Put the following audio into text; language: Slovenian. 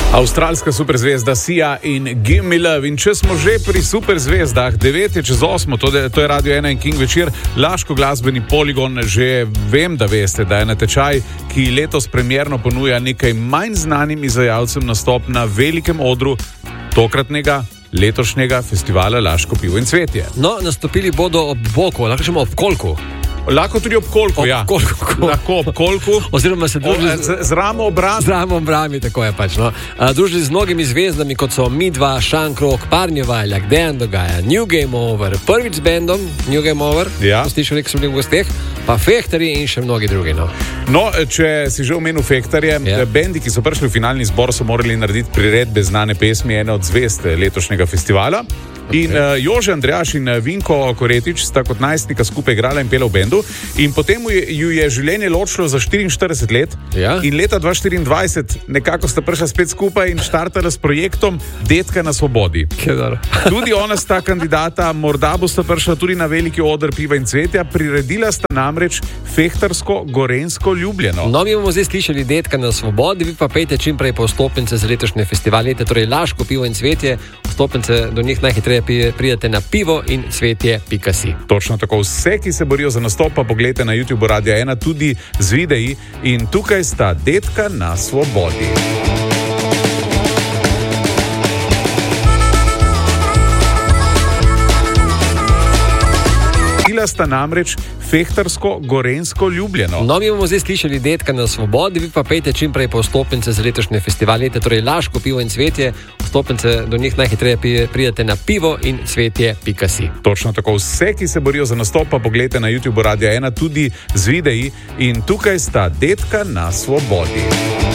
Avstralska superzvezda Sia in Give Me Love. In če smo že pri superzvezdah, 9:08, to je Radio 1 in King večer, Laško glasbeni poligon. Že vem, da veste, da je natečaj, ki letos premierno ponuja nekaj manj znanim izvajalcem nastop na velikem odru tokratnega letošnjega festivala Laško pivo in cvetje. No, nastopili bodo ob boku, lahko rečemo ob kolku. Lahko tudi ob kolku, ja. Lahko ob kolku. Oziroma se družili z ramo obrami. Z ramo obrami, tako je pač. No. Družili z mnogimi zvezdami, kot so Midva, Šankrok, Parnjevaljak, Dejan Dogaja, New Game Over, prvič z bandom New Game Over, ja. Slišal nekaj v gosteh, pa Fehtarji in še mnogi drugi. No, če si že omenil Fehtarje, bendi, ki so prišli v finalni zbor, so morali narediti priredbe znane pesmi, ene od zvezd letošnjega festivala. In Jože Andrejaš in Vinko Koretič sta kot najstnika skupaj igrala in pela v bendu. In potem ju je življenje ločilo za 44 let. Ja. In leta 2024 nekako sta prišla spet skupaj in štartala s projektom Detka na svobodi. Tudi ona sta kandidata, morda bosta prišla tudi na veliki oder piva in cvetja. Priredila sta namreč Fehtarsko-Gorenjsko Ljubljeno. No, mi bomo zdaj slišali Detka na svobodi, vi pa pejte čim prej po vstopnice za letošnje festival, torej Laško pivo in cvetje. Vstopnice do njih najhitreje pridete na pivo in cvetje.si. Točno tako. Vse, ki se borijo za nastop, pa pogledajte na YouTube Radio 1 tudi z videi. In tukaj sta Detka na svobodi. Sta namreč Fehtarsko-Gorenjsko Ljubljeno. No, mi bomo zdaj slišali Detka na svobodi, vi pa pejte čim prej po vstopnice za letošnje festival, torej Laško pivo in cvetje. Vstopnice do njih najhitreje pridete na pivo in cvetje.si. Točno tako. Vse, ki se borijo za nastop, pa pogledajte na YouTube Radio 1 tudi z videi. In tukaj sta Detka na svobodi.